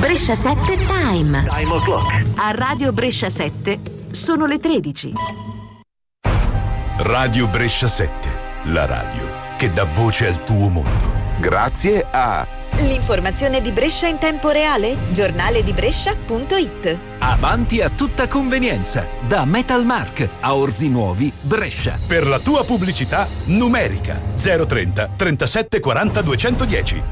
Brescia 7 Time. Time o'clock. A Radio Brescia 7 sono le 13. Radio Brescia 7, la radio che dà voce al tuo mondo. Grazie a l'informazione di Brescia in tempo reale, giornaledibrescia.it. Avanti a tutta convenienza, da Metalmark a Orzi Nuovi, Brescia. Per la tua pubblicità numerica 030 37 40 210.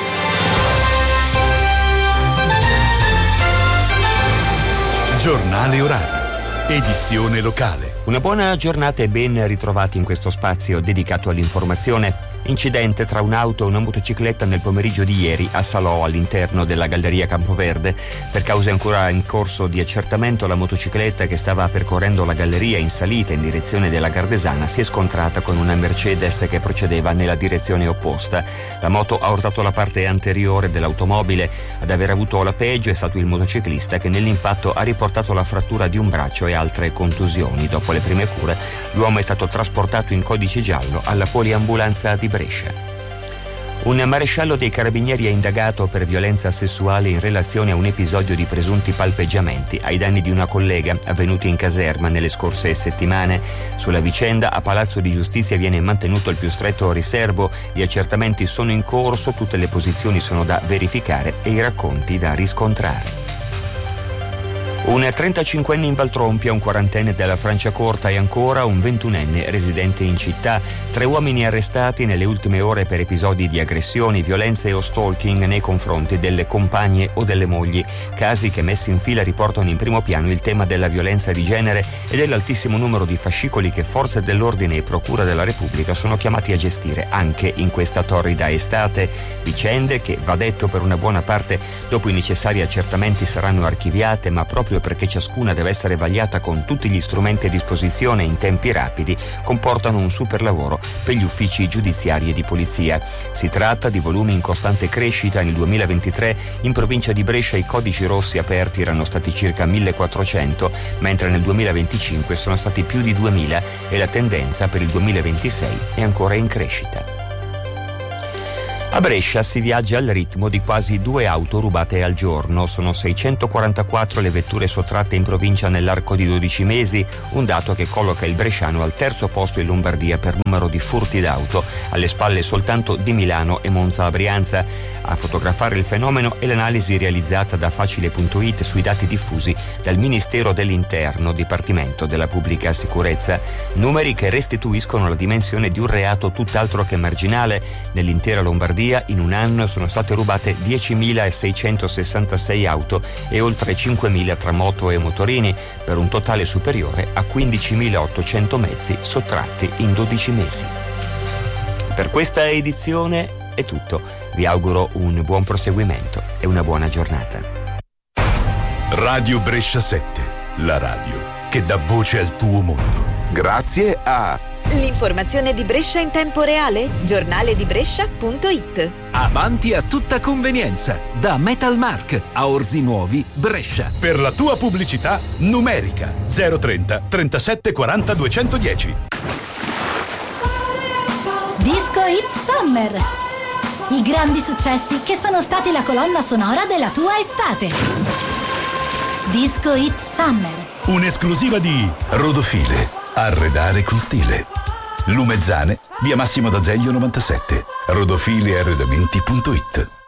Giornale orario, edizione locale. Una buona giornata e ben ritrovati in questo spazio dedicato all'informazione. Incidente tra un'auto e una motocicletta nel pomeriggio di ieri a Salò, all'interno della Galleria Campoverde. Per cause ancora in corso di accertamento, la motocicletta che stava percorrendo la galleria in salita in direzione della Gardesana si è scontrata con una Mercedes che procedeva nella direzione opposta. La moto ha urtato la parte anteriore dell'automobile. Ad aver avuto la peggio è stato il motociclista che nell'impatto ha riportato la frattura di un braccio e altre contusioni. Dopo le prime cure, l'uomo è stato trasportato in codice giallo alla poliambulanza di Brescia. Un maresciallo dei carabinieri è indagato per violenza sessuale in relazione a un episodio di presunti palpeggiamenti ai danni di una collega avvenuti in caserma nelle scorse settimane. Sulla vicenda a Palazzo di Giustizia viene mantenuto il più stretto riserbo, gli accertamenti sono in corso, tutte le posizioni sono da verificare e i racconti da riscontrare. Un 35enne in Valtrompia, un 40enne della Franciacorta e ancora un 21enne residente in città. 3 uomini arrestati nelle ultime ore per episodi di aggressioni, violenze o stalking nei confronti delle compagne o delle mogli. Casi che messi in fila riportano in primo piano il tema della violenza di genere e dell'altissimo numero di fascicoli che forze dell'ordine e procura della Repubblica sono chiamati a gestire anche in questa torrida estate. Vicende che, va detto, per una buona parte dopo i necessari accertamenti saranno archiviate, ma proprio perché ciascuna deve essere vagliata con tutti gli strumenti a disposizione in tempi rapidi, comportano un super lavoro per gli uffici giudiziari e di polizia. Si tratta di volumi in costante crescita. Nel 2023 in provincia di Brescia i codici rossi aperti erano stati circa 1400, mentre nel 2025 sono stati più di 2000 e la tendenza per il 2026 è ancora in crescita. A Brescia si viaggia al ritmo di quasi 2 auto rubate al giorno. Sono 644 le vetture sottratte in provincia nell'arco di 12 mesi, un dato che colloca il bresciano al terzo posto in Lombardia per numero di furti d'auto, alle spalle soltanto di Milano e Monza Brianza. A fotografare il fenomeno è l'analisi realizzata da Facile.it sui dati diffusi dal Ministero dell'Interno, Dipartimento della Pubblica Sicurezza. Numeri che restituiscono la dimensione di un reato tutt'altro che marginale. Nell'intera Lombardia in un anno sono state rubate 10.666 auto e oltre 5.000 tra moto e motorini, per un totale superiore a 15.800 mezzi sottratti in 12 mesi. Per questa edizione è tutto. Vi auguro un buon proseguimento e una buona giornata. Radio Brescia 7, la radio che dà voce al tuo mondo. Grazie a l'informazione di Brescia in tempo reale, giornaledibrescia.it. Avanti a tutta convenienza, da Metalmark a Orzi Nuovi, Brescia. Per la tua pubblicità numerica 030 37 40 210. Disco Hit Summer. I grandi successi che sono stati la colonna sonora della tua estate. Disco Hit Summer. Un'esclusiva di Rodofile. Arredare con stile. Lumezzane, via Massimo d'Azeglio 97. Rodofilearredamenti.it.